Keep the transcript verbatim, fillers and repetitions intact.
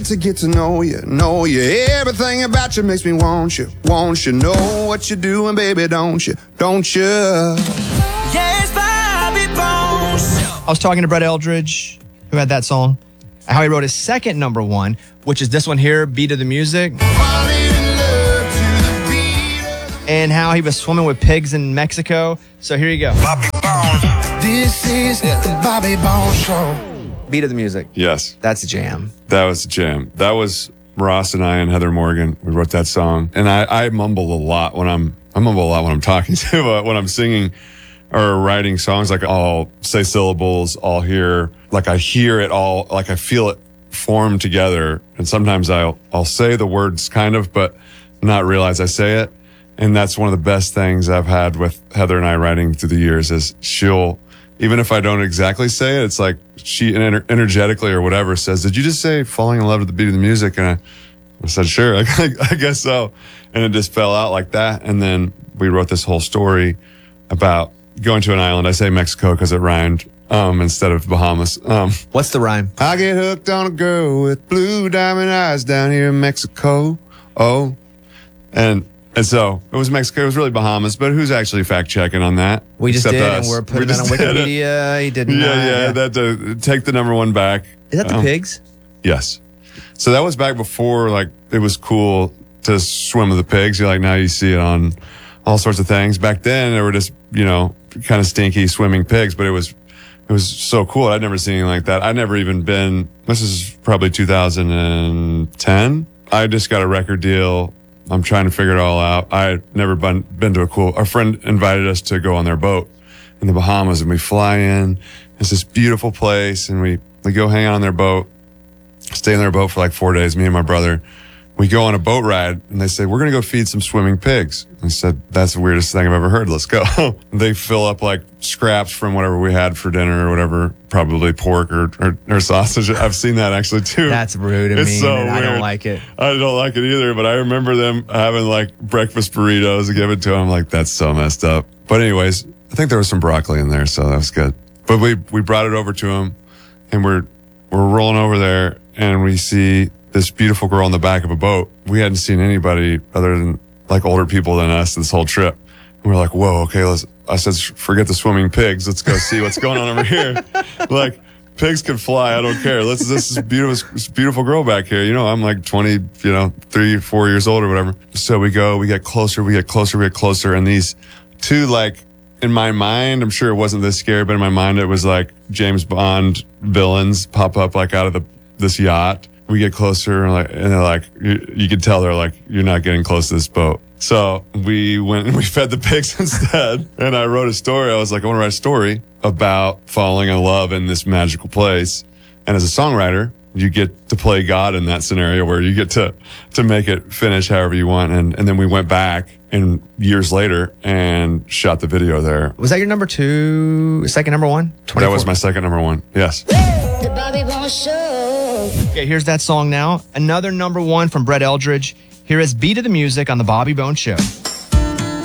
To get to know you, know you. Everything about you makes me want you, want you. Know what you're doing, baby, don't you, don't you? Yes, Bobby Bones. I was talking to Brett Eldredge, who had that song, how he wrote his second number one, which is this one here, Beat of the Music. And how he was swimming with pigs in Mexico. So here you go. Bobby Bones. This is the Bobby Bones Show. Beat of the Music. Yes. That's a jam. That was a jam. That was Ross and I and Heather Morgan. We wrote that song. And I, I mumble a lot when I'm, I mumble a lot when I'm talking to, but when I'm singing or writing songs, like I'll say syllables, I'll hear, like I hear it all, like I feel it form together. And sometimes I'll, I'll say the words kind of, but not realize I say it. And that's one of the best things I've had with Heather and I writing through the years is she'll, even if I don't exactly say it, it's like she ener- energetically or whatever says, did you just say falling in love with the beat of the music? And I, I said, sure, I, I guess so. And it just fell out like that. And then we wrote this whole story about going to an island. I say Mexico because it rhymed um, instead of Bahamas. Um, What's the rhyme? I get hooked on a girl with blue diamond eyes down here in Mexico. Oh, and And so it was Mexico. It was really Bahamas, but who's actually fact checking on that? We just Except did, us. and we're putting We it on just did it. Wikipedia. He didn't. Yeah, uh, yeah. That to take the number one back. Is that the Um, pigs? Yes. So that was back before, like, it was cool to swim with the pigs. You're like, now you see it on all sorts of things. Back then, they were just, you know, kind of stinky swimming pigs, but it was, it was so cool. I'd never seen anything like that. I'd never even been, this is probably two thousand ten. I just got a record deal. I'm trying to figure it all out. I had never been, been to a cool, a friend invited us to go on their boat in the Bahamas, and we fly in. It's this beautiful place, and we, we go hang out on their boat, stay in their boat for like four days, me and my brother. We go on a boat ride, and they say, we're going to go feed some swimming pigs. I said, that's the weirdest thing I've ever heard. Let's go. They fill up like scraps from whatever we had for dinner or whatever, probably pork or, or, or sausage. I've seen that actually too. That's rude and It's mean, so and I don't weird. like it. I don't like it either, but I remember them having like breakfast burritos and give it to them. Like, that's so messed up. But anyways, I think there was some broccoli in there, so that was good. But we, we brought it over to them, and we're, we're rolling over there, and we see this beautiful girl on the back of a boat. We hadn't seen anybody other than like older people than us this whole trip. And we're like, whoa, okay, let's, I said, forget the swimming pigs. Let's go see what's going on over here. Like, pigs can fly. I don't care. Let's, this is beautiful, this beautiful girl back here. You know, I'm like twenty, you know, three, four years old or whatever. So we go, we get closer, we get closer, we get closer. And these two, like, in my mind, I'm sure it wasn't this scary, but in my mind, it was like James Bond villains pop up like out of the, this yacht. We get closer, and, like, and they're like, you, you can tell they're like, you're not getting close to this boat. So we went and we fed the pigs instead. And I wrote a story. I was like, I want to write a story about falling in love in this magical place. And as a songwriter, you get to play God in that scenario where you get to, to make it finish however you want. And, and then we went back and years later and shot the video there. Was that your number two, second number one? That was my second number one. Yes. The Bobby Bones Show. Okay, here's that song now. Another number one from Brett Eldredge. Here is Beat of the Music on The Bobby Bones Show.